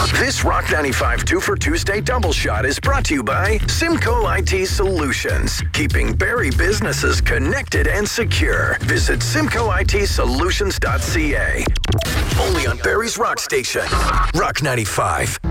This Rock 95 2 for Tuesday double shot is brought to you by Simco IT Solutions, keeping Barrie businesses connected and secure. Visit simcoitsolutions.ca. Only on Barrie's Rock Station, Rock 95.